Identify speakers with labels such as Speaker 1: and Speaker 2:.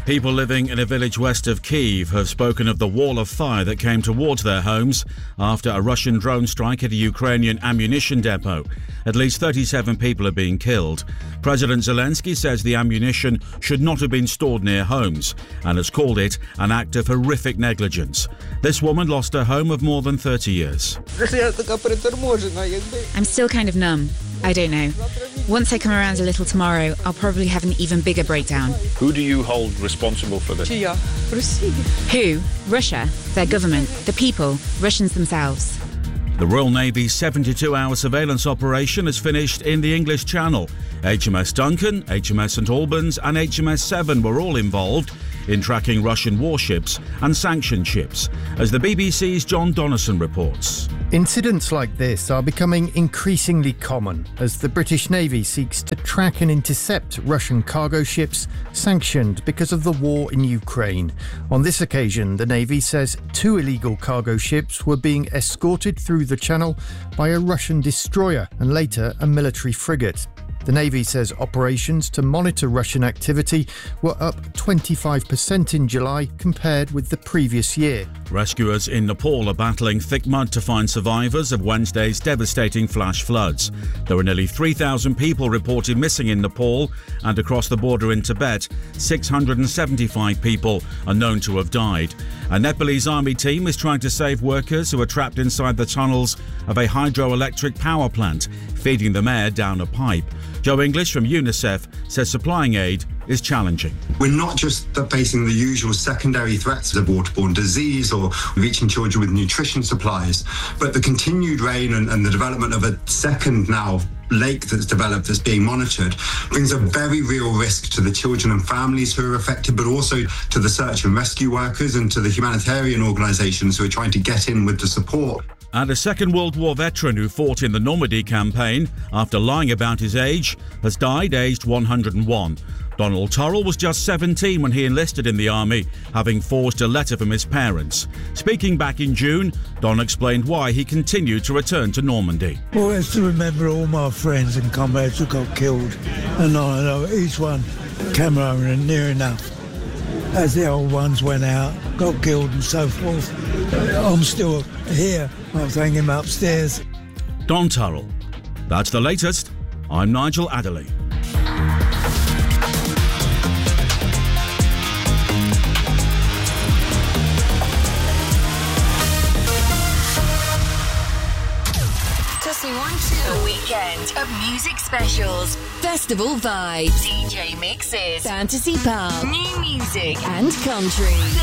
Speaker 1: People living in a village west of Kyiv have spoken of the wall of fire that came towards their homes after a Russian drone strike at a Ukrainian ammunition depot. At least 37 people have been killed. President Zelensky says the ammunition should not have been stored near homes and has called it an act of horrific negligence. This woman lost her home of more than 30 years.
Speaker 2: I'm still kind of numb. I don't know. Once I come around a little tomorrow, I'll probably have an even bigger breakdown.
Speaker 3: Who do you hold responsible for this?
Speaker 2: Who? Russia, their government, the people, Russians themselves.
Speaker 1: The Royal Navy's 72-hour surveillance operation has finished in the English Channel. HMS Duncan, HMS St Albans and HMS Severn were all involved in tracking Russian warships and sanctioned ships, as the BBC's John Donnison reports.
Speaker 4: Incidents like this are becoming increasingly common as the British Navy seeks to track and intercept Russian cargo ships sanctioned because of the war in Ukraine. On this occasion, the Navy says 2 illegal cargo ships were being escorted through the channel by a Russian destroyer and later a military frigate. The Navy says operations to monitor Russian activity were up 25% in July compared with the previous year.
Speaker 1: Rescuers in Nepal are battling thick mud to find survivors of Wednesday's devastating flash floods. There were nearly 3,000 people reported missing in Nepal, and across the border in Tibet, 675 people are known to have died. A Nepalese army team is trying to save workers who are trapped inside the tunnels of a hydroelectric power plant, feeding them air down a pipe. Joe English from UNICEF says supplying aid is challenging.
Speaker 5: We're not just facing the usual secondary threats of waterborne disease or reaching children with nutrition supplies, but the continued rain and the development of a second now lake that's developed that's being monitored brings a very real risk to the children and families who are affected, but also to the search and rescue workers and to the humanitarian organisations who are trying to get in with the support.
Speaker 1: And a Second World War veteran who fought in the Normandy campaign after lying about his age has died aged 101. Donald Turrell was just 17 when he enlisted in the army, having forged a letter from his parents. Speaking back in June, Don explained why he continued to return to Normandy.
Speaker 6: Well, it's to remember all my friends and comrades who got killed, and I know each one came home and near enough. As the old ones went out, got killed and so forth. I'm still here. I'm thanking him upstairs.
Speaker 1: Don Turrell. That's the latest. I'm Nigel Adderley.
Speaker 7: A weekend of music specials, festival vibes, DJ mixes, fantasy pop, new music and country.